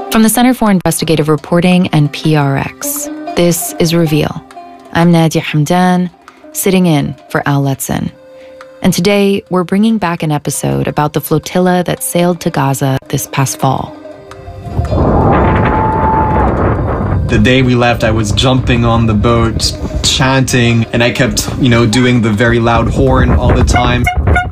From the Center for Investigative Reporting and PRX, this is Reveal. I'm Nadia Hamdan, sitting in for Al Letson. And today, we're bringing back an episode about the flotilla that sailed to Gaza this past fall. The day we left, I was jumping on the boat, chanting, and I kept, doing the very loud horn all the time.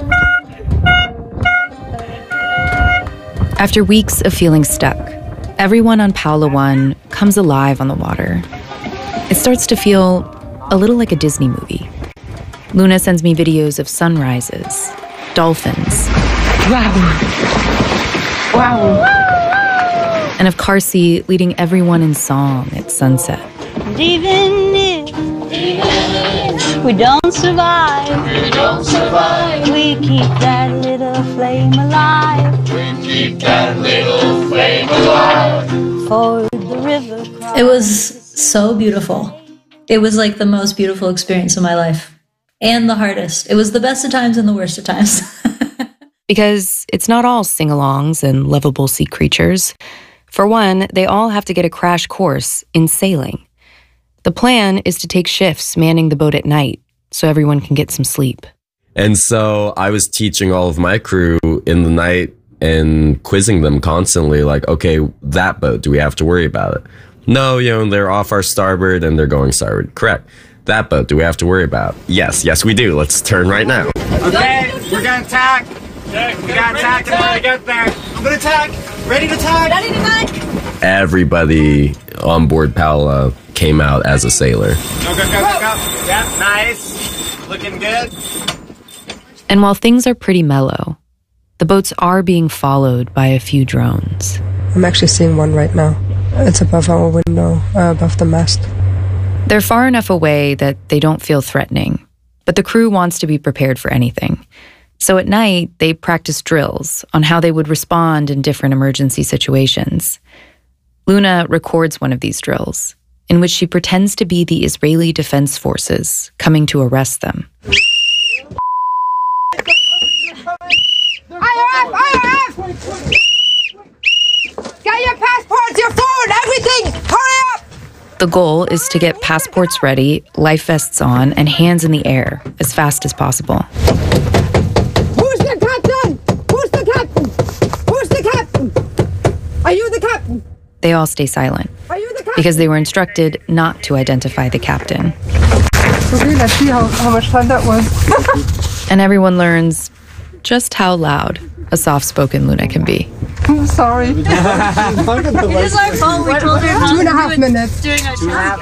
After weeks of feeling stuck, everyone on Paola 1 comes alive on the water. It starts to feel a little like a Disney movie. Luna sends me videos of sunrises, dolphins. Wow. And of Karsi leading everyone in song at sunset. Even if we don't survive, we keep that little flame alive. For the river cries. It was so beautiful. It was like the most beautiful experience of my life. And the hardest. It was the best of times and the worst of times. Because it's not all sing-alongs and lovable sea creatures. For one, they all have to get a crash course in sailing. The plan is to take shifts manning the boat at night so everyone can get some sleep. And so I was teaching all of my crew in the night and quizzing them constantly, like, okay, that boat, do we have to worry about it? No, they're off our starboard and they're going starboard. Correct. That boat, do we have to worry about? Yes, we do. Let's turn right now. Okay, we're gonna tack. We gotta tack and when I get there. I'm gonna tack. Ready to tack. Ready to tack. Everybody on board Paola came out as a sailor. Go. Yeah, nice. Looking good. And while things are pretty mellow, the boats are being followed by a few drones. I'm actually seeing one right now. It's above our window, above the mast. They're far enough away that they don't feel threatening, but the crew wants to be prepared for anything. So at night, they practice drills on how they would respond in different emergency situations. Luna records one of these drills, in which she pretends to be the Israeli Defense Forces coming to arrest them. Get your passports, your phone, everything! Hurry up! The goal is to get passports ready, life vests on, and hands in the air as fast as possible. Who's the captain? Who's the captain? Who's the captain? Are you the captain? They all stay silent Are you the captain? because they were instructed not to identify the captain. Okay, let's see how much fun that was. And everyone learns just how loud a soft-spoken Luna can be. I'm sorry. It is our fault. We told her not 2.5 minutes. during our trip.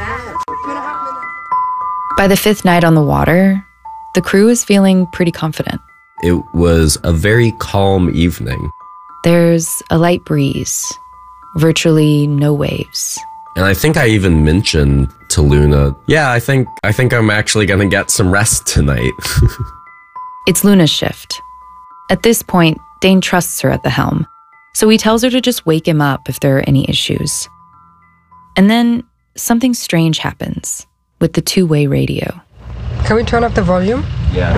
By the fifth night on the water, the crew is feeling pretty confident. It was a very calm evening. There's a light breeze, virtually no waves. And I think I even mentioned to Luna, yeah, I think I'm actually going to get some rest tonight. It's Luna's shift. At this point, Dane trusts her at the helm, so he tells her to just wake him up if there are any issues. And then something strange happens with the two-way radio. Can we turn up the volume? Yeah.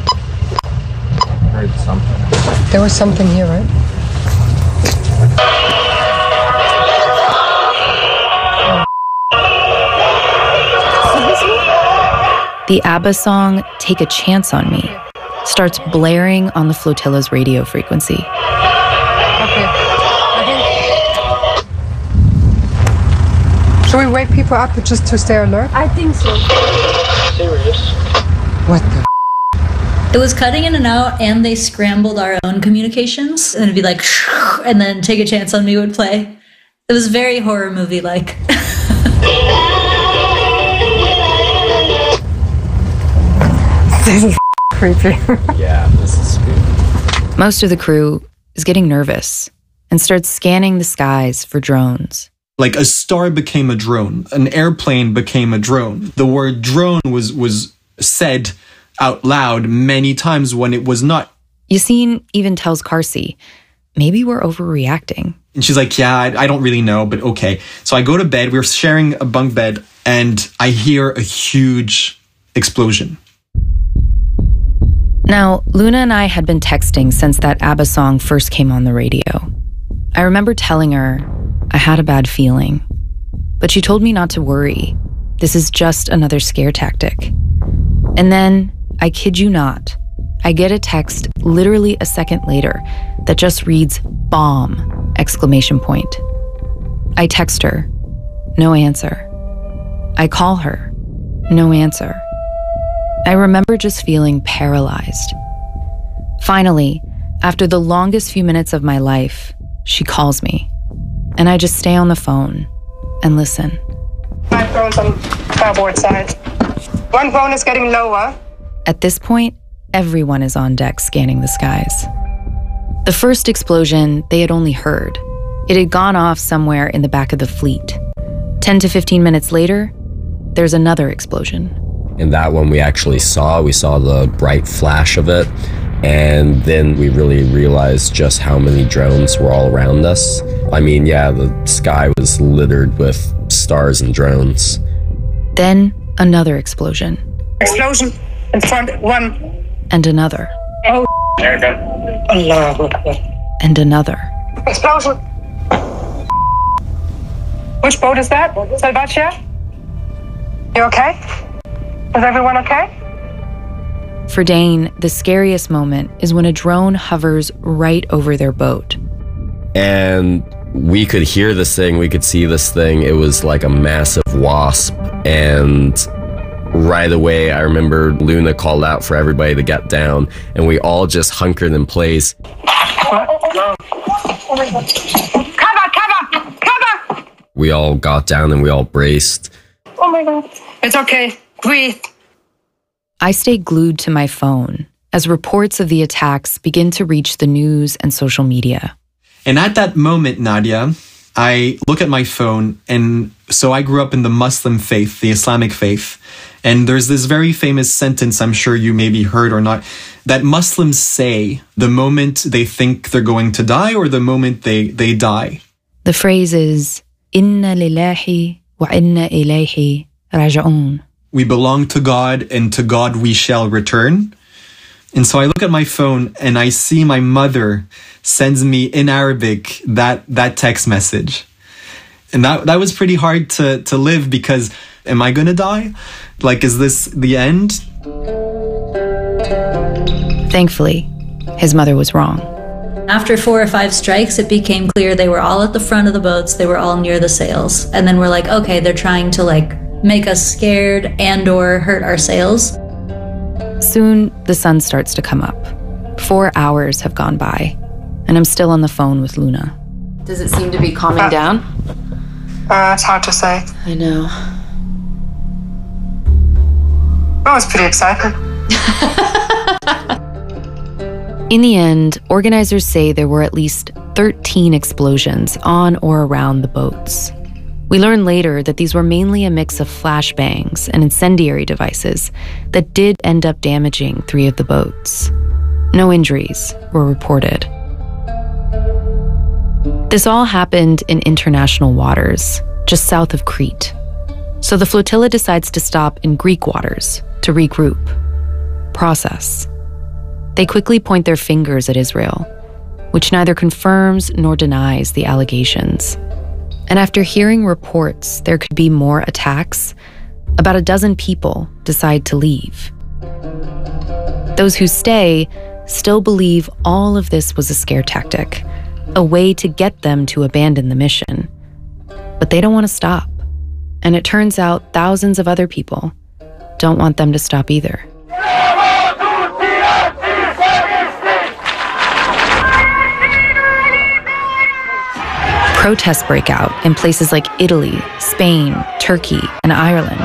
Heard something. There was something here, right? The ABBA song, Take a Chance on Me, starts blaring on the flotilla's radio frequency. Okay. Should we wake people up just to stay alert? I think so. Serious? What the? It was cutting in and out, and they scrambled our own communications. And it'd be like, and then Take a Chance on Me would play. It was very horror movie-like. This is creepy. Yeah, this is spooky. Most of the crew is getting nervous and starts scanning the skies for drones. Like a star became a drone, an airplane became a drone. The word drone was said out loud many times when it was not. Yassine even tells Karsi, maybe we're overreacting. And she's like, yeah, I don't really know, but okay. So I go to bed, we were sharing a bunk bed, and I hear a huge explosion. Now, Luna and I had been texting since that ABBA song first came on the radio. I remember telling her, I had a bad feeling. But she told me not to worry. This is just another scare tactic. And then, I kid you not, I get a text literally a second later that just reads "bomb!" exclamation point. I text her, no answer. I call her, no answer. I remember just feeling paralyzed. Finally, after the longest few minutes of my life, she calls me, and I just stay on the phone and listen. My phone's on starboard side. One phone is getting lower. At this point, everyone is on deck scanning the skies. The first explosion they had only heard. It had gone off somewhere in the back of the fleet. 10 to 15 minutes later, there's another explosion. And that one we actually saw. We saw the bright flash of it. And then we really realized just how many drones were all around us. I mean, yeah, the sky was littered with stars and drones. Then another explosion. Explosion in front, one. And another. Oh, Allah Akbar. And another. Explosion. Which boat is that? Salvatia? You okay? Is everyone okay? For Dane, the scariest moment is when a drone hovers right over their boat. And we could hear this thing, we could see this thing. It was like a massive wasp. And right away, I remember Luna called out for everybody to get down, and we all just hunkered in place. Cover! We all got down and we all braced. Oh my God. It's okay. Breathe. I stay glued to my phone as reports of the attacks begin to reach the news and social media. And at that moment, Nadia, I look at my phone, and so I grew up in the Muslim faith, the Islamic faith. And there's this very famous sentence, I'm sure you maybe heard or not, that Muslims say the moment they think they're going to die or the moment they die. The phrase is, Inna lillahi wa inna ilayhi raji'un. We belong to God, and to God we shall return. And so I look at my phone and I see my mother sends me in Arabic that text message. And that was pretty hard to live, because am I gonna die? Like, is this the end? Thankfully, his mother was wrong. After 4 or 5 strikes, it became clear they were all at the front of the boats. They were all near the sails. And then we're like, okay, they're trying to make us scared and or hurt our sails. Soon, the sun starts to come up. 4 hours have gone by, and I'm still on the phone with Luna. Does it seem to be calming down? It's hard to say. I know. I was pretty excited. In the end, organizers say there were at least 13 explosions on or around the boats. We learn later that these were mainly a mix of flashbangs and incendiary devices that did end up damaging 3 of the boats. No injuries were reported. This all happened in international waters, just south of Crete. So the flotilla decides to stop in Greek waters to regroup, process. They quickly point their fingers at Israel, which neither confirms nor denies the allegations. And after hearing reports there could be more attacks, about a dozen people decide to leave. Those who stay still believe all of this was a scare tactic, a way to get them to abandon the mission. But they don't want to stop. And it turns out thousands of other people don't want them to stop either. Protests break out in places like Italy, Spain, Turkey, and Ireland.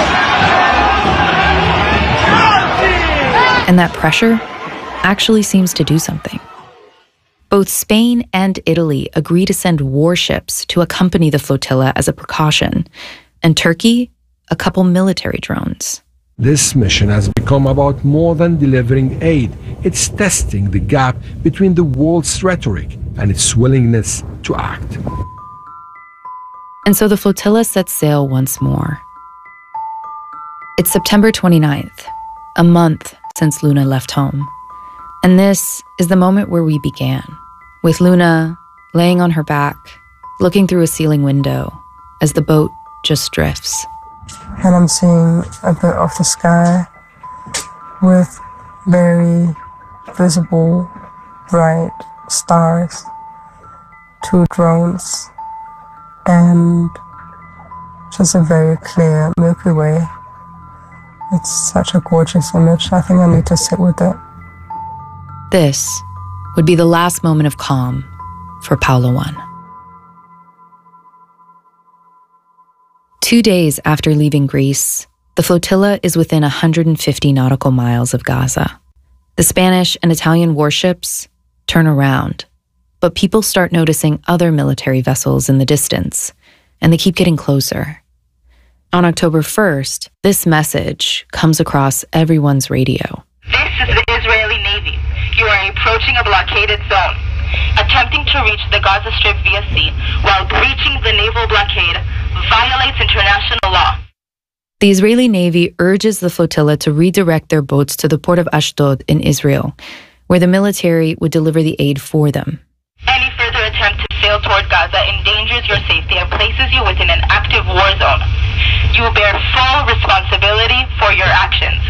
And that pressure actually seems to do something. Both Spain and Italy agree to send warships to accompany the flotilla as a precaution, and Turkey, a couple military drones. This mission has become about more than delivering aid. It's testing the gap between the world's rhetoric and its willingness to act. And so the flotilla sets sail once more. It's September 29th, a month since Luna left home. And this is the moment where we began, with Luna laying on her back, looking through a ceiling window as the boat just drifts. And I'm seeing a bit of the sky with very visible, bright stars, 2 drones, and just a very clear Milky Way. It's such a gorgeous image. I think I need to sit with it. This would be the last moment of calm for Paolo 1. 2 days after leaving Greece, the flotilla is within 150 nautical miles of Gaza. The Spanish and Italian warships turn around, but people start noticing other military vessels in the distance, and they keep getting closer. On October 1st, this message comes across everyone's radio. This is the Israeli Navy. You are approaching a blockaded zone. Attempting to reach the Gaza Strip via sea while breaching the naval blockade violates international law. The Israeli Navy urges the flotilla to redirect their boats to the port of Ashdod in Israel, where the military would deliver the aid for them. Any further attempt to sail toward Gaza endangers your safety and places you within an active war zone. You bear full responsibility for your actions.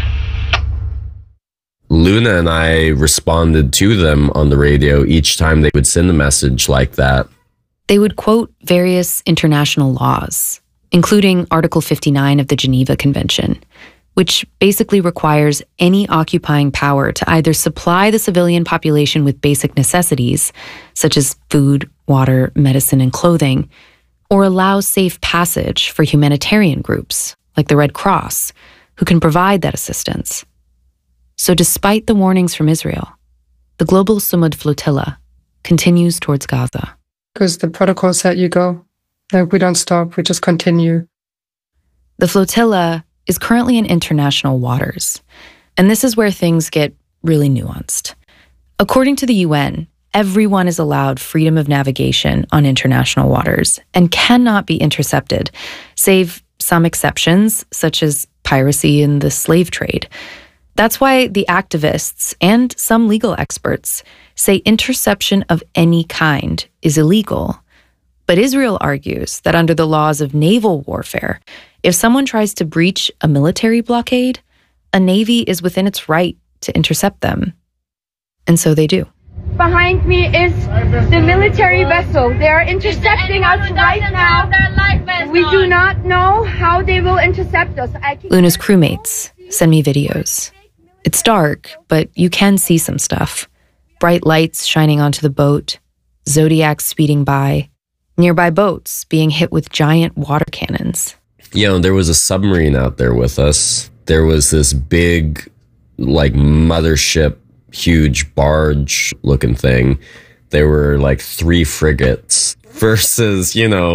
Luna and I responded to them on the radio each time they would send a message like that. They would quote various international laws, including Article 59 of the Geneva Convention, which basically requires any occupying power to either supply the civilian population with basic necessities, such as food, water, medicine, and clothing, or allow safe passage for humanitarian groups, like the Red Cross, who can provide that assistance. So despite the warnings from Israel, the Global Sumud Flotilla continues towards Gaza. Because the protocol said you go. Like, we don't stop, we just continue. The flotilla is currently in international waters, and this is where things get really nuanced. According to the UN, everyone is allowed freedom of navigation on international waters and cannot be intercepted, save some exceptions, such as piracy and the slave trade. That's why the activists and some legal experts say interception of any kind is illegal. But Israel argues that under the laws of naval warfare, if someone tries to breach a military blockade, a navy is within its right to intercept them. And so they do. Behind me is the military vessel. They are intercepting us right now. We do not know how they will intercept us. Luna's crewmates send me videos. It's dark, but you can see some stuff. Bright lights shining onto the boat, Zodiacs speeding by, nearby boats being hit with giant water cannons. There was a submarine out there with us. There was this big, mothership, huge barge looking thing. There were 3 frigates versus,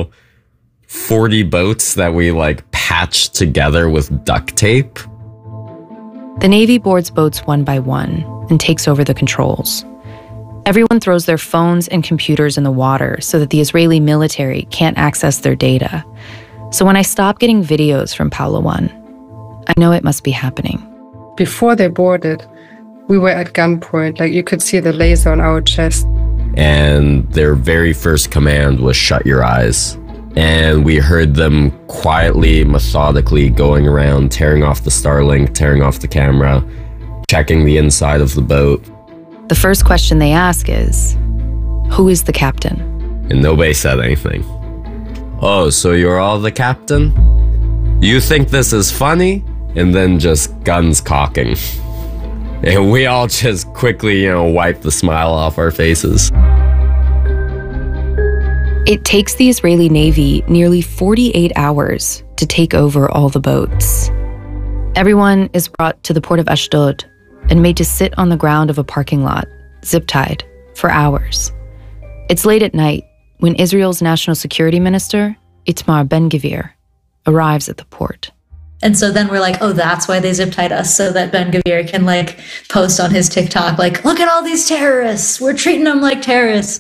40 boats that we patched together with duct tape. The Navy boards boats one by one and takes over the controls. Everyone throws their phones and computers in the water so that the Israeli military can't access their data. So when I stop getting videos from Paolo 1, I know it must be happening. Before they boarded, we were at gunpoint. You could see the laser on our chest. And their very first command was shut your eyes. And we heard them quietly, methodically going around, tearing off the Starlink, tearing off the camera, checking the inside of the boat. The first question they ask is, who is the captain? And nobody said anything. Oh, so you're all the captain? You think this is funny? And then just guns cocking. And we all just quickly, wipe the smile off our faces. It takes the Israeli Navy nearly 48 hours to take over all the boats. Everyone is brought to the port of Ashdod and made to sit on the ground of a parking lot, zip-tied, for hours. It's late at night when Israel's national security minister, Itamar Ben-Gvir, arrives at the port. And so then we're like, oh, that's why they zip-tied us, so that Ben-Gvir can post on his TikTok, look at all these terrorists. We're treating them like terrorists.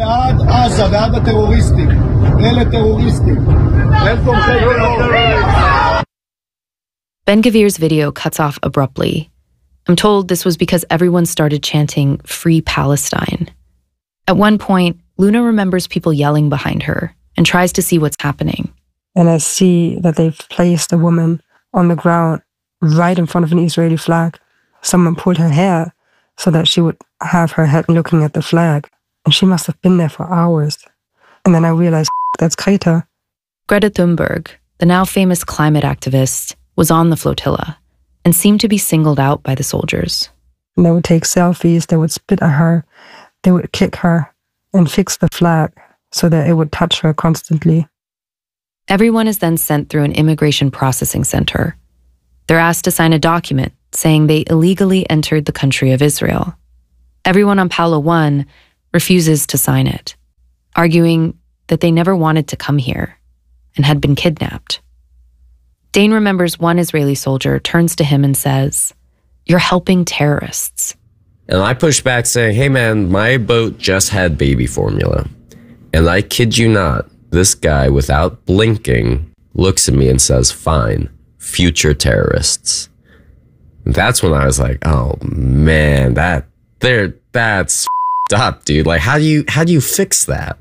Ben-Gvir's video cuts off abruptly. I'm told this was because everyone started chanting, "Free Palestine." At one point, Luna remembers people yelling behind her, and tries to see what's happening. And I see that they've placed a woman on the ground right in front of an Israeli flag. Someone pulled her hair so that she would have her head looking at the flag. And she must have been there for hours. And then I realized, that's Greta. Greta Thunberg, the now famous climate activist, was on the flotilla and seemed to be singled out by the soldiers. And they would take selfies, they would spit at her, they would kick her and fix the flag so that it would touch her constantly. Everyone is then sent through an immigration processing center. They're asked to sign a document saying they illegally entered the country of Israel. Everyone on Paolo 1 refuses to sign it, arguing that they never wanted to come here and had been kidnapped. Dane remembers one Israeli soldier turns to him and says, "You're helping terrorists." And I push back saying, hey man, my boat just had baby formula. And I kid you not, this guy, without blinking, looks at me and says, fine, future terrorists. And that's when I was like, oh man, that's f***ed up, dude. Like, how do you fix that?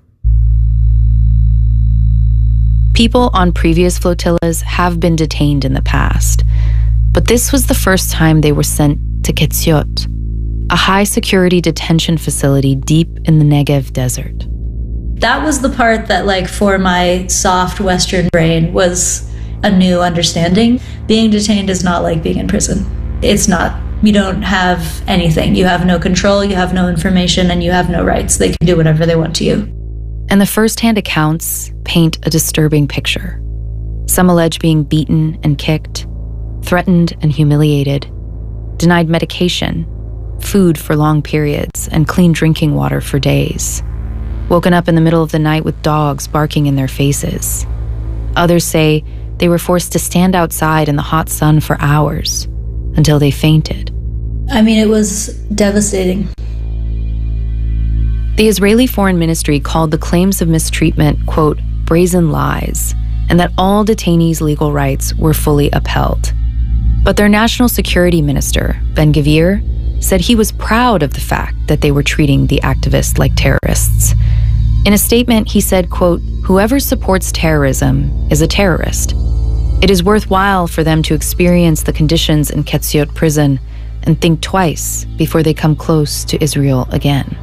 People on previous flotillas have been detained in the past, but this was the first time they were sent to Ketziot, a high-security detention facility deep in the Negev desert. That was the part that, like, for my soft Western brain was a new understanding. Being detained is not like being in prison. It's not. You don't have anything. You have no control, you have no information, and you have no rights. They can do whatever they want to you. And the first-hand accounts paint a disturbing picture. Some allege being beaten and kicked, threatened and humiliated, denied medication, food for long periods, and clean drinking water for days. Woken up in the middle of the night with dogs barking in their faces. Others say they were forced to stand outside in the hot sun for hours until they fainted. I mean, it was devastating. The Israeli Foreign Ministry called the claims of mistreatment, quote, brazen lies, and that all detainees' legal rights were fully upheld. But their national security minister, Ben-Gvir, said he was proud of the fact that they were treating the activists like terrorists. In a statement, he said, quote, whoever supports terrorism is a terrorist. It is worthwhile for them to experience the conditions in Ketziot prison and think twice before they come close to Israel again.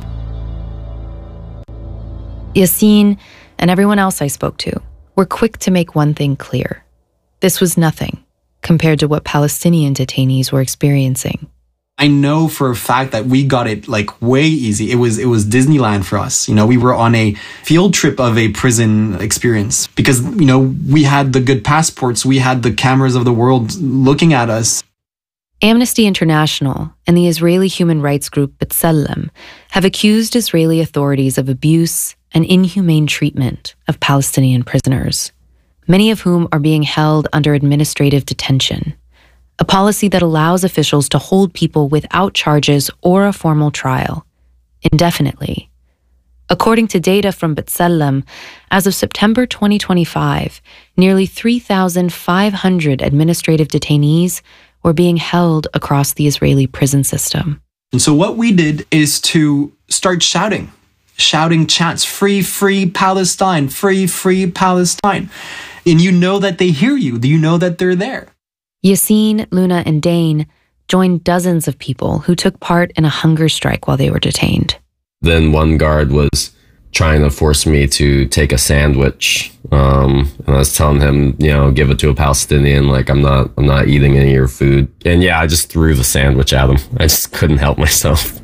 Yassine and everyone else I spoke to were quick to make one thing clear. This was nothing compared to what Palestinian detainees were experiencing. I know for a fact that we got it like way easy. It was Disneyland for us. You know, we were on a field trip of a prison experience because, you know, we had the good passports. We had the cameras of the world looking at us. Amnesty International and the Israeli human rights group B'Tselem have accused Israeli authorities of abuse and inhumane treatment of Palestinian prisoners, many of whom are being held under administrative detention, a policy that allows officials to hold people without charges or a formal trial, indefinitely. According to data from B'Tselem, as of September 2025, nearly 3,500 administrative detainees were being held across the Israeli prison system. And so what we did is to start shouting chants, free, free Palestine, free, free Palestine. And you know that they hear you. You know that they're there. Yassine, Luna, and Dane joined dozens of people who took part in a hunger strike while they were detained. Then one guard was trying to force me to take a sandwich. And I was telling him, you know, give it to a Palestinian. Like, I'm not eating any of your food. And yeah, I just threw the sandwich at him. I just couldn't help myself.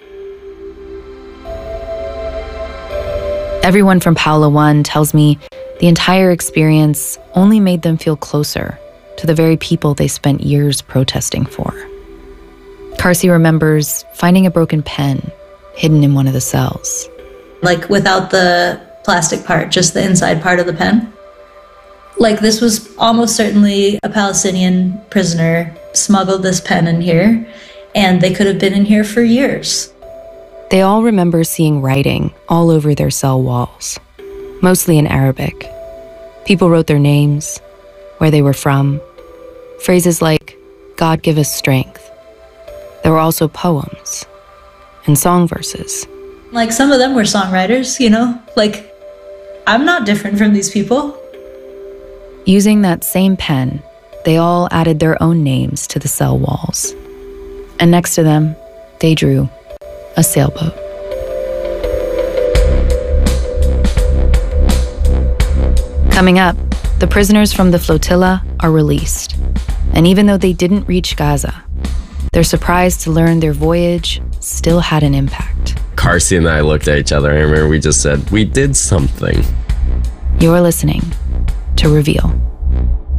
Everyone from Paolo 1 tells me the entire experience only made them feel closer to the very people they spent years protesting for. Karsi remembers finding a broken pen hidden in one of the cells. Like, without the plastic part, just the inside part of the pen. Like, this was almost certainly a Palestinian prisoner smuggled this pen in here, and they could have been in here for years. They all remember seeing writing all over their cell walls, mostly in Arabic. People wrote their names, where they were from, phrases like, God give us strength. There were also poems and song verses. Like, some of them were songwriters, you know? Like, I'm not different from these people. Using that same pen, they all added their own names to the cell walls. And next to them, they drew a sailboat. Coming up, the prisoners from the flotilla are released. And even though they didn't reach Gaza, they're surprised to learn their voyage still had an impact. Karsi and I looked at each other. I remember we just said, we did something. You're listening to Reveal.